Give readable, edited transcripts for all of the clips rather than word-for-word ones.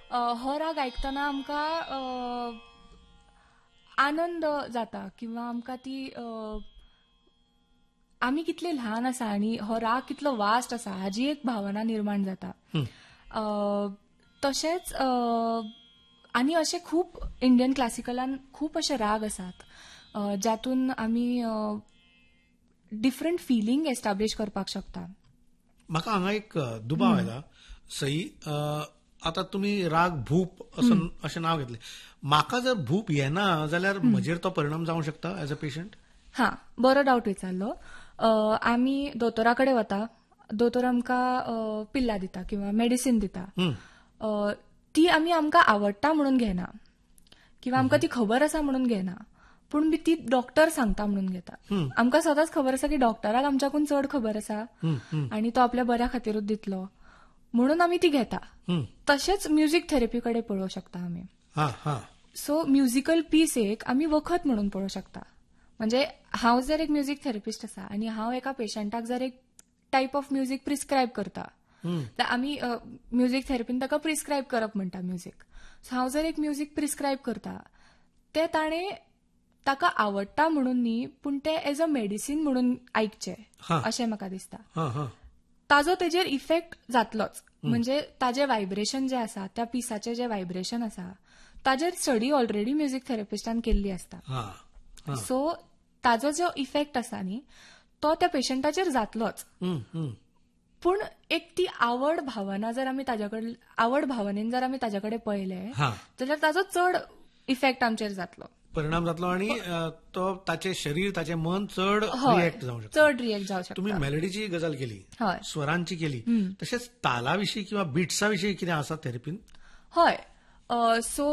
हो राग आयकतना आमकां आनंद जाता किंवा आमकां ती आमी कितले ल्हान आसा आनी हो राग कितलो वास्ट आसा हाजी एक भावना निर्माण जाता. तशेंच आनी अशे खूब इंडियन क्लासिकलान खूब अशे राग आसात जातून आमी डिफरंट फिलींग एस्टॅब्लिश करपाक शकता. म्हाका हांगा एक दुबाव आयला सई. आता तुम्ही राग भूप अशें नाव घेतले. म्हाका जर भूप येना जाल्यार म्हजेर तो परिणाम जावंक शकता एज अ पेशंट? हां, बरो डावट विचारलो. आमी दोतोरा कडेन वता, दोतोर आमकां पिल्लां दिता किंवा मेडिसीन दिता. ती आमी आमकां आवडटा म्हणून घेना किंवा आमकां ती खबर आसा म्हणून घेना, पूण ती डॉक्टर सांगता म्हणून घेता. आमकां सदांच खबर आसा की डॉक्टराक आमच्याकून चड खबर आसा आनी तो आपल्या बऱ्या खातीरूच दितलो म्हणून आमी ती घेता. तशेंच म्युझिक थेरपी कडेन पळोवंक शकता आमी. सो म्युझिकल पीसेक आमी वखद म्हणून पळोवंक शकता. म्हणजे हांव जर एक म्युझिक थेरपिस्ट आसा आनी हांव एका पेशंटाक जर एक टायप ऑफ म्युझिक प्रिस्क्रायब करता, तर आमी म्युझिक थेरपीन ताका प्रिस्क्रायब करप म्हणटा म्युझिक. सो हांव जर एक म्युझिक प्रिस्क्रायब करता ते ताणें ताका आवडटा म्हणून न्ही, पूण ते एज अ मेडिसीन म्हणून आयकचें अशें म्हाका दिसता. ताजो तेजेर इफेक्ट जातलोच. म्हणजे ताजें व्हायब्रेशन जें आसा, त्या पिसाचें जें व्हायब्रेशन आसा ताजेर स्टडी ऑलरेडी म्युझिक थेरपिस्टान केल्ली आसता. सो ताजो जो इफेक्ट आसा न्ही तो त्या पेशंटाचेर जातलोच. पूण एक ती आवड भावना जर आमी ताजे कडेन आवड भावनेन जर आमी ताजे कडेन पळयले जाल्यार ताजो चड इफेक्ट आमचेर जातलो, परिणाम जातलो आनी तो ताचे शरीर ताचे मन चड रिएक्ट जावंक शकता. चड रिएक्ट जावंक शकता. तुम्ही मेलोडीची गजाल केली, स्वरांची केली, तशेंच ताला विशीं किंवा बिट्सा विशीं कितें आसा थेरपीन? हय. सो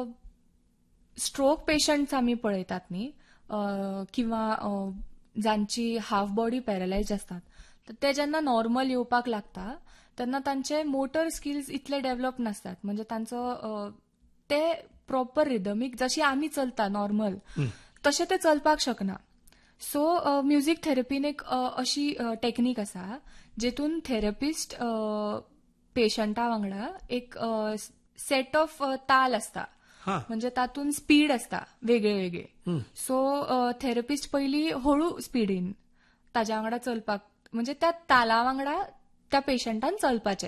स्ट्रोक पेशंट्स आमी पळयतात न्ही किंवा जांची हाफ बॉडी पॅरलायज आसतात, तर ते जेन्ना नॉर्मल येवपाक लागता तेन्ना तांचे मोटर स्किल्स इतले डेव्हलप नासतात. म्हणजे तांचो ते प्रॉपर रिदमीक जशी आमी चलता नॉर्मल तशें ते चलपाक शकना. सो म्युझिक थेरपीन एक अशी टेक्नीक आसा जेतून थेरपिस्ट पेशंटा वांगडा एक सेट ऑफ ताल आसता. म्हणजे तातून स्पीड आसता वेगळे वेगळे. सो थेरपिस्ट पयली हळू स्पीडीन ताज्या वांगडा चलपाक, म्हणजे त्या ताला वांगडा त्या पेशंटान चलपाचें.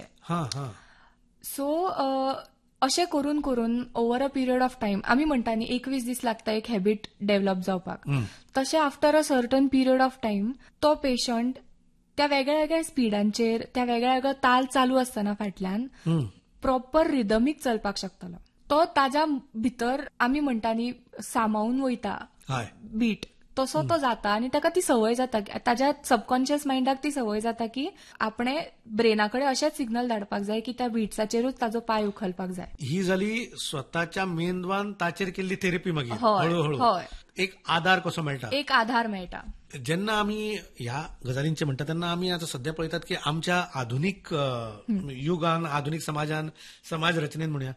सो अशें करून करून over a period of time, आमी म्हणटा न्ही 21 दीस लागता एक हॅबीट डेव्हलप जावपाक, तशें after a certain period of time तो पेशंट त्या वेगळ्या वेगळ्या स्पीडांचेर, त्या वेगळ्या वेगळ्या ताल चालू आसतना फाटल्यान प्रॉपर रिदमीक चलपाक शकतलो. तो ताज्या भितर आमी म्हणटा न्ही सामावून वयता बीट, तसो तो जाता आनी ताका ती संवय जाता. ताज्या सबकॉन्शियस मायंडाक ती संवय जाता की आपणे ब्रेना कडेन अशेंच सिग्नल धाडपाक जाय की त्या बीट्साचेरूच ताजो पांय उखलपाक जाय. ही जाली स्वताच्या मेंदवान ताचेर केल्ली थेरपी. मागीर हळूहळू एक आधार कसो मेळटा, एक आधार मेळटा. जेन्ना आमी ह्या गजालींचे म्हणटा तेन्ना आमी आतां सध्या पळयतात की आमच्या आधुनीक युगान, आधुनीक समाजान, समाज रचनेन म्हणया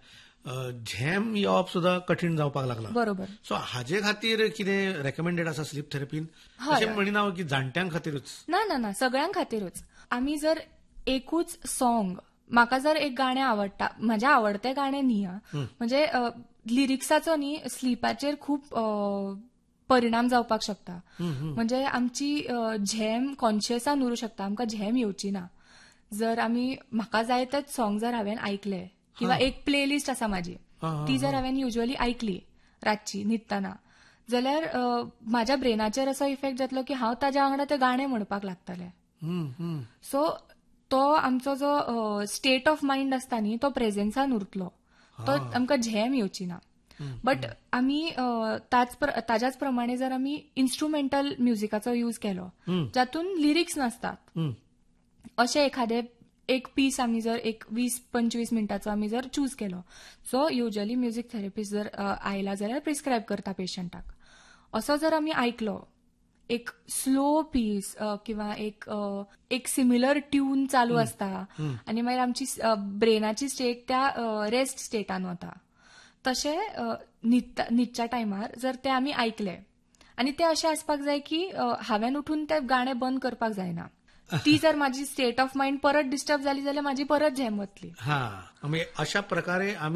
झेम येवप सुद्धा कठीण जावपाक लागला. बरोबर. सो हाजे खातीर कितें रेकमेंडेड आसा स्लीप थेरपीन? अशें म्हणिना की जाणट्यां खातीरच? ना ना ना, सगळ्यां खातीरच. आमी जर एकूच सॉंग, म्हाका जर एक गाणें आवडटा, म्हजें आवडतें गाणें न्ही, म्हणजे लिरिक्साचो न्ही स्लीपाचेर खूब परिणाम जावपाक शकता. म्हणजे आमची झेम कॉन्शियसान उरूं शकता, आमकां झेम येवची ना. जर आमी म्हाका जाय तेच सॉंग जर हांवें आयकले किंवा एक प्लेलिस्ट आसा म्हाजी, ती जर हांवें युजली आयकली रातची न्हिदतना, जाल्यार म्हाज्या ब्रेनाचेर असो इफेक्ट जातलो की हांव ताज्या वांगडा तें गाणें म्हणपाक लागतलें. सो तो आमचो जो स्टेट ऑफ मायंड आसता न्ही तो प्रेझेन्सान उरतलो, तो आमकां झेम येवची ना. बट आमी ताज्याच प्रमाणे जर आमी इन्स्ट्रुमेंटल म्युझिकाचो यूज केलो जातून लिरिक्स नासतात, अशें एखादें एक पीस आमी जर एक 20-25 मिनटाचो आमी जर चूज केलो, सो युजली म्युझिक थेरपिस्ट जर आयला जाल्यार प्रिस्क्रायब करता पेशंटाक. असो जर आमी आयकलो एक स्लो पीस किंवा एक सिमिलर ट्यून चालू आसता आनी मागीर आमची ब्रेनाची स्टेट त्या रेस्ट स्टेटान वता, तशें न्हिदच्या टायमार जर ते आमी आयकले आनी ते अशें आसपाक जाय की हांवें उठून तें गाणें बंद करपाक जायना. ती जर माझी स्टेट ऑफ माइंड परत डिस्टर्ब झाली जाल्यार माझी परत झेम वतली. अशा प्रकारे आम्ही